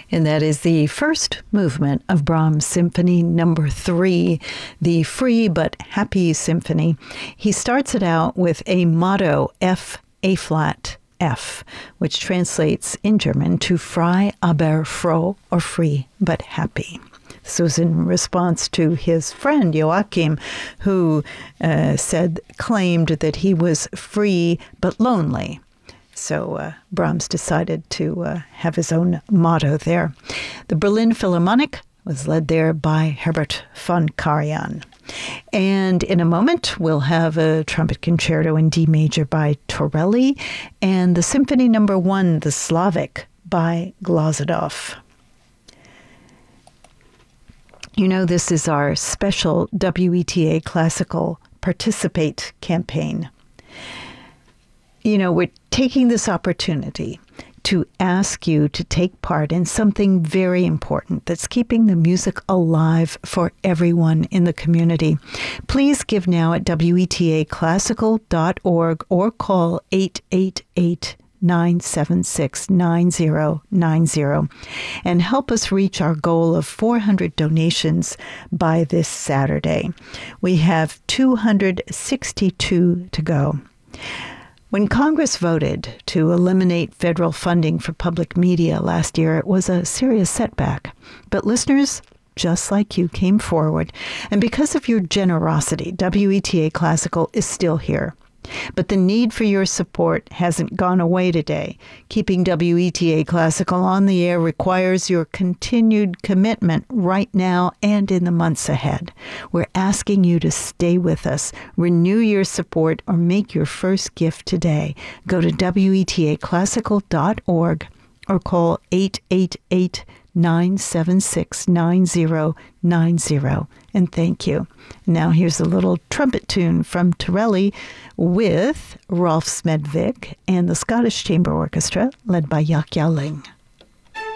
And that is the first movement of Brahms Symphony Number 3, the free but happy symphony. He starts it out with a motto, F, A flat, F, which translates in German to frei aber froh, or free but happy. This was in response to his friend Joachim, who claimed that he was free but lonely. So Brahms decided to have his own motto there. The Berlin Philharmonic was led there by Herbert von Karajan. And in a moment, we'll have a trumpet concerto in D major by Torelli and the Symphony Number 1, the Slavic, by Glazadov. You know, this is our special WETA Classical Participate campaign. You know, we're taking this opportunity to ask you to take part in something very important that's keeping the music alive for everyone in the community. Please give now at wetaclassical.org or call 888-976-9090 and help us reach our goal of 400 donations by this Saturday. We have 262 to go. When Congress voted to eliminate federal funding for public media last year, it was a serious setback. But listeners just like you came forward, and because of your generosity, WETA Classical is still here. But the need for your support hasn't gone away today. Keeping WETA Classical on the air requires your continued commitment right now and in the months ahead. We're asking you to stay with us, renew your support, or make your first gift today. Go to wetaclassical.org or call 888-976-9090. And thank you. Now here's a little trumpet tune from Torelli with Rolf Smedvik and the Scottish Chamber Orchestra led by Yak Yao Ling.